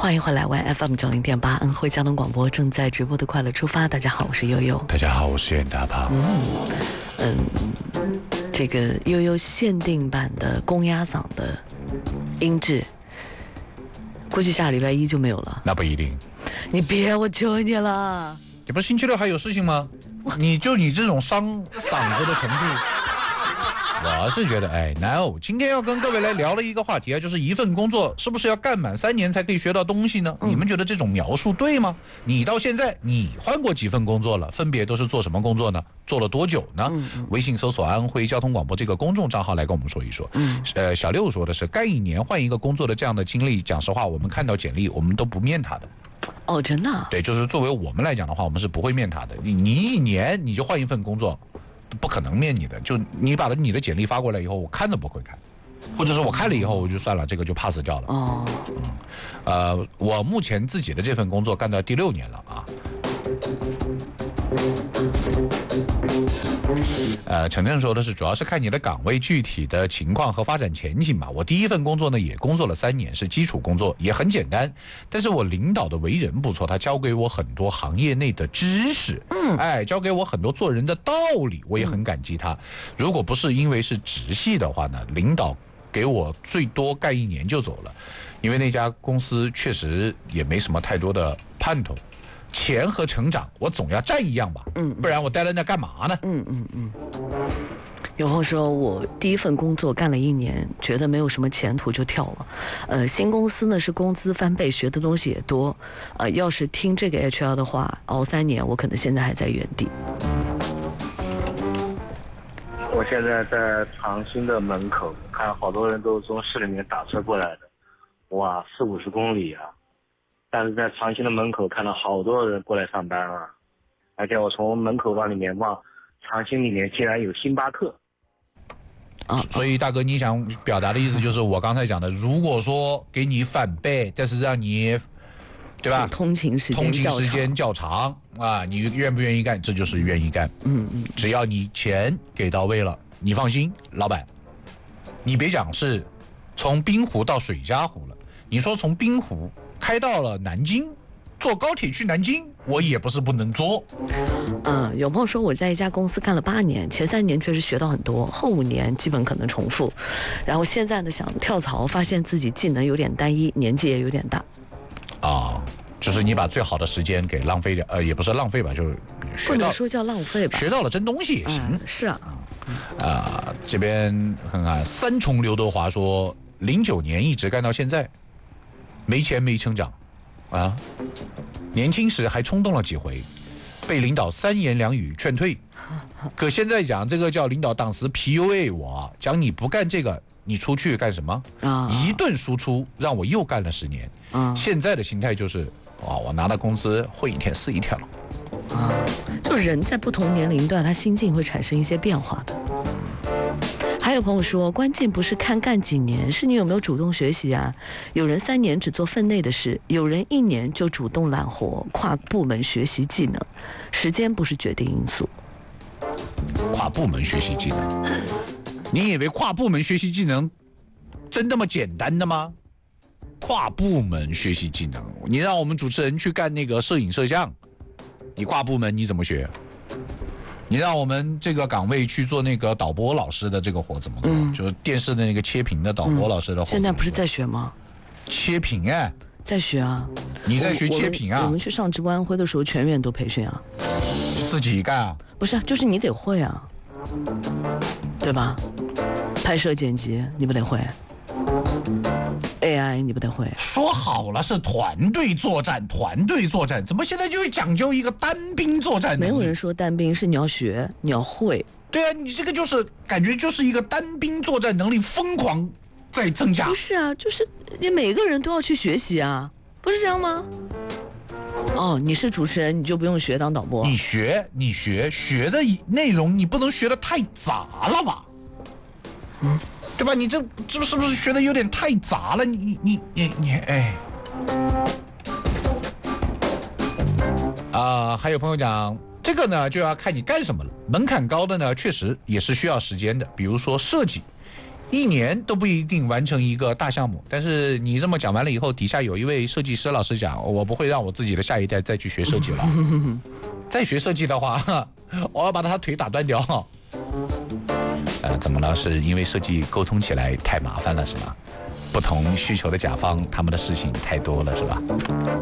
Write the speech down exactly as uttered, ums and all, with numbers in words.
欢迎回来 Y F M 九零点八，恩惠交通广播正在直播的快乐出发。大家好，我是悠悠。 大家好，我是袁大胖。 嗯嗯，这个悠悠限定版的公鸭嗓的音质，估计下礼拜一就没有了。 那不一定。 你别，我求你了。 这不是星期六还有事情吗？你就你这种伤嗓子的程度。我是觉得，哎 ，no， 今天要跟各位来聊的一个话题啊，就是一份工作是不是要干满三年才可以学到东西呢？嗯、你们觉得这种描述对吗？你到现在你换过几份工作了？分别都是做什么工作呢？做了多久呢？嗯嗯、微信搜索安徽交通广播这个公众账号来跟我们说一说。嗯、呃，小六说的是干一年换一个工作的这样的经历，讲实话，我们看到简历我们都不面他的。 哦，真的、啊？ 对，就是作为我们来讲的话，我们是不会面他的。你你一年你就换一份工作。不可能面你的，就你把你的简历发过来以后，我看都不会看，或者是我看了以后我就算了，这个就 pass 掉了。哦，嗯，呃，我目前自己的这份工作干到第六年了啊。呃，陈正说的是，主要是看你的岗位具体的情况和发展前景吧。我第一份工作呢，也工作了三年，是基础工作，也很简单。但是我领导的为人不错，他教给我很多行业内的知识，嗯，哎，教给我很多做人的道理，我也很感激他。如果不是因为是直系的话呢，领导给我最多干一年就走了，因为那家公司确实也没什么太多的盼头。钱和成长，我总要占一样吧，嗯，不然我待在那干嘛呢？ 嗯嗯嗯。有朋友说，我第一份工作干了一年，觉得没有什么前途就跳了。呃，新公司呢是工资翻倍，学的东西也多。呃，要是听这个 H R 的话，熬三年，我可能现在还在原地。 我现在在长兴的门口，看好多人都从市里面打车过来的，哇，四五十公里啊！但是在长兴的门口看到好多人过来上班啊，而且我从门口往里面望，长兴里面竟然有星巴克。 啊，所以大哥，你想表达的意思就是我刚才讲的，如果说给你返倍，但是让你，对吧？ 通勤时间通勤时间较长啊，你愿不愿意干？这就是愿意干。嗯嗯，只要你钱给到位了，你放心，老板，你别讲是从滨湖到水家湖了，你说从滨湖开到了南京，坐高铁去南京，我也不是不能坐。 嗯，有朋友说我在一家公司干了八年，前三年确实学到很多，后五年基本可能重复。然后现在呢，想跳槽，发现自己技能有点单一，年纪也有点大。 啊，就是你把最好的时间给浪费掉，呃，也不是浪费吧，就是学到， 不能说叫浪费吧， 学到了真东西也行。嗯、 是啊。 啊、呃，这边看看三重刘德华说，零九年一直干到现在。没钱没成长，啊，年轻时还冲动了几回，被领导三言两语劝退。可现在讲这个叫领导当时 P U A 我，讲你不干这个，你出去干什么？啊，一顿输出让我又干了十年。啊，现在的心态就是，哇，我拿到工资混一天是一天了。 啊，就人在不同年龄段，他心境会产生一些变化的。还有朋友说，关键不是看干几年，是你有没有主动学习啊。有人三年只做分内的事，有人一年就主动揽活，跨部门学习技能。时间不是决定因素。 跨部门学习技能，你以为跨部门学习技能真那么简单的吗？跨部门学习技能，你让我们主持人去干那个摄影摄像，你跨部门你怎么学？你让我们这个岗位去做那个导播老师的这个活怎么做？嗯、就是电视的那个切屏的导播老师的活、嗯。 现在不是在学吗？ 切屏哎， 在学啊。 你在学切屏啊？ 我 们, 我们去上直播安徽的时候，全员都培训啊。 自己干啊？ 不是，就是你得会啊，对吧？拍摄剪辑你不得会 ？A I 你不得会？ 说好了是团队作战，团队作战，怎么现在就讲究一个单兵作战？ 没有人说单兵，是你要学，你要会。 对啊，你这个就是感觉就是一个单兵作战能力疯狂在增加。 不是啊，就是你每个人都要去学习啊，不是这样吗？哦，你是主持人，你就不用学当导播。 你学，你学学的内容，你不能学的太杂了吧？嗯。对吧？你这这是不是学的有点太杂了？你你你你哎！啊、呃，还有朋友讲这个呢，就要看你干什么了。门槛高的呢，确实也是需要时间的。比如说设计， 一年都不一定完成一个大项目。但是你这么讲完了以后，底下有一位设计师老师讲，我不会让我自己的下一代再去学设计了。再学设计的话，我要把他腿打断掉。呃，怎么了？是因为设计沟通起来太麻烦了是吗？不同需求的甲方，他们的事情太多了是吧？